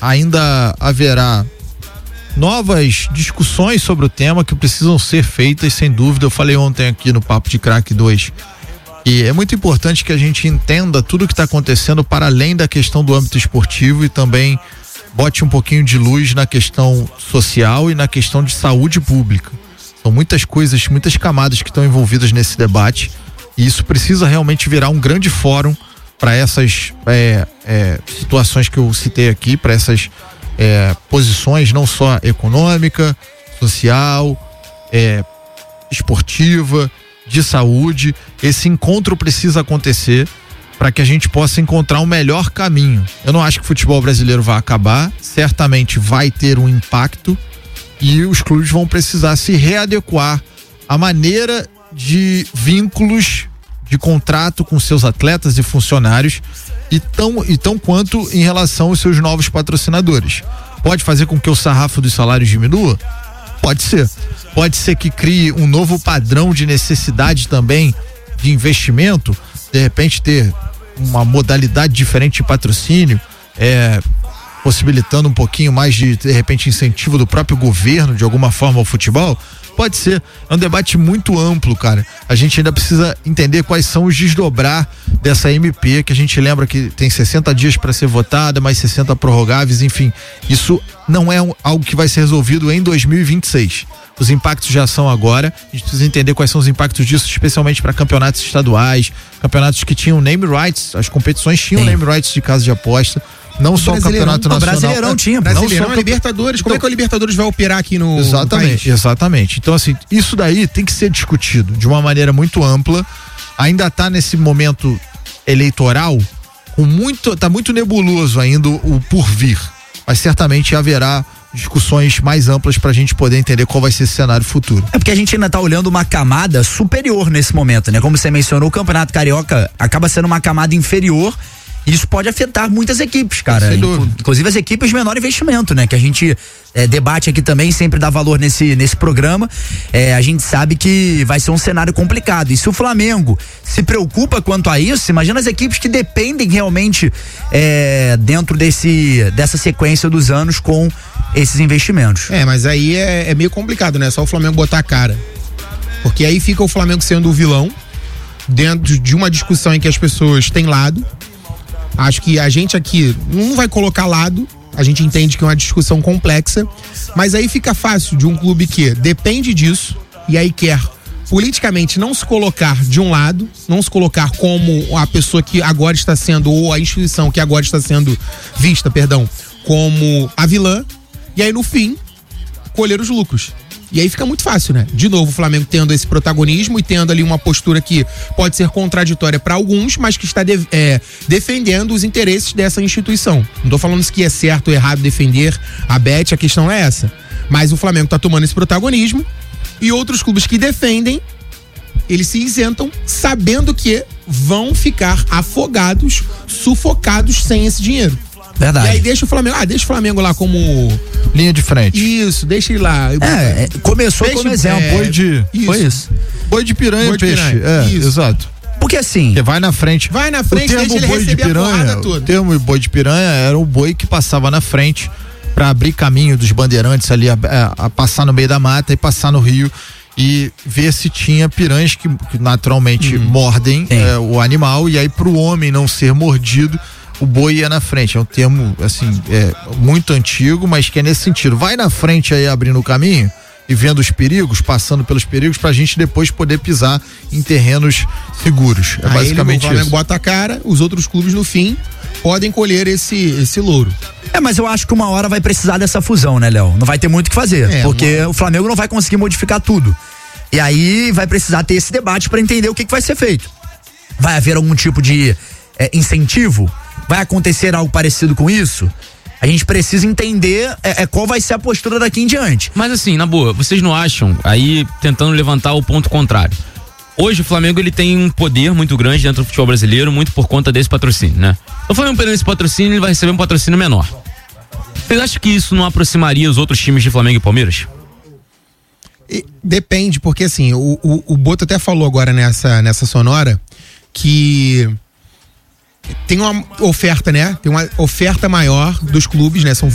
ainda haverá novas discussões sobre o tema que precisam ser feitas, sem dúvida. Eu falei ontem aqui no Papo de Craque 2 e é muito importante que a gente entenda tudo o que está acontecendo para além da questão do âmbito esportivo e também bote um pouquinho de luz na questão social e na questão de saúde pública. São muitas coisas, muitas camadas que estão envolvidas nesse debate e isso precisa realmente virar um grande fórum para essas situações que eu citei aqui, para essas posições não só econômica, social, esportiva, de saúde. Esse encontro precisa acontecer para que a gente possa encontrar um melhor caminho. Eu não acho que o futebol brasileiro vai acabar, certamente vai ter um impacto e os clubes vão precisar se readequar à maneira de vínculos de contrato com seus atletas e funcionários e tão quanto em relação aos seus novos patrocinadores. Pode fazer com que o sarrafo dos salários diminua? Pode ser. Pode ser que crie um novo padrão de necessidade também de investimento, de repente ter uma modalidade diferente de patrocínio, possibilitando um pouquinho mais de repente incentivo do próprio governo de alguma forma ao futebol. Pode ser, é um debate muito amplo, cara. A gente ainda precisa entender quais são os desdobrar dessa MP, que a gente lembra que tem 60 dias para ser votada, mais 60 prorrogáveis, enfim. Isso não é algo que vai ser resolvido em 2026. Os impactos já são agora, a gente precisa entender quais são os impactos disso, especialmente para campeonatos estaduais, campeonatos que tinham name rights, as competições tinham name rights de casa de aposta. Não só o campeonato nacional. Brasileirão tinha. Brasileirão, não só Libertadores. Como é que o Libertadores vai operar aqui no país? Exatamente. Então, assim, isso daí tem que ser discutido de uma maneira muito ampla. Ainda está nesse momento eleitoral, tá muito nebuloso ainda o porvir. Mas certamente haverá discussões mais amplas pra gente poder entender qual vai ser esse cenário futuro. É porque a gente ainda tá olhando uma camada superior nesse momento, né? Como você mencionou, o Campeonato Carioca acaba sendo uma camada inferior. Isso pode afetar muitas equipes, cara. Inclusive as equipes de menor investimento, né? Que a gente debate aqui também, sempre dá valor nesse programa. A gente sabe que vai ser um cenário complicado. E se o Flamengo se preocupa quanto a isso, imagina as equipes que dependem realmente dentro dessa sequência dos anos com esses investimentos. Mas aí é meio complicado, né? Só o Flamengo botar a cara. Porque aí fica o Flamengo sendo o vilão dentro de uma discussão em que as pessoas têm lado. Acho que a gente aqui não vai colocar lado, a gente entende que é uma discussão complexa, mas aí fica fácil de um clube que depende disso e aí quer politicamente não se colocar de um lado, não se colocar como a pessoa que agora está sendo, ou a instituição que agora está sendo vista, como a vilã, e aí no fim colher os lucros. E aí fica muito fácil, né? De novo, o Flamengo tendo esse protagonismo e tendo ali uma postura que pode ser contraditória para alguns, mas que está defendendo os interesses dessa instituição. Não tô falando se que é certo ou errado defender a Bet, a questão é essa. Mas o Flamengo tá tomando esse protagonismo e outros clubes que defendem, eles se isentam sabendo que vão ficar afogados, sufocados sem esse dinheiro. Verdade. E aí deixa o Flamengo lá como linha de frente. Isso, deixa ele lá. Começou como exemplo. Foi isso. Boi de piranha e peixe. Exato. Porque assim, você vai na frente, deixa ele receber a porrada toda. O termo boi de piranha era o boi que passava na frente para abrir caminho dos bandeirantes ali, a passar no meio da mata e passar no rio e ver se tinha piranhas que naturalmente mordem o animal, e aí pro homem não ser mordido, o boi ia na frente. É um termo, assim, muito antigo, mas que é nesse sentido. Vai na frente aí abrindo o caminho e vendo os perigos, passando pelos perigos, pra gente depois poder pisar em terrenos seguros. É basicamente isso. O Flamengo bota a cara, os outros clubes no fim podem colher esse louro. Mas eu acho que uma hora vai precisar dessa fusão, né, Léo? Não vai ter muito o que fazer, porque o Flamengo não vai conseguir modificar tudo. E aí vai precisar ter esse debate pra entender o que vai ser feito. Vai haver algum tipo de incentivo? Vai acontecer algo parecido com isso? A gente precisa entender qual vai ser a postura daqui em diante. Mas assim, na boa, vocês não acham, aí tentando levantar o ponto contrário, hoje o Flamengo ele tem um poder muito grande dentro do futebol brasileiro, muito por conta desse patrocínio, né? O Flamengo perdendo esse patrocínio, ele vai receber um patrocínio menor. Vocês acham que isso não aproximaria os outros times de Flamengo e Palmeiras? Depende, porque assim, o Boto até falou agora nessa sonora que tem uma oferta, né? Tem uma oferta maior dos clubes, né? São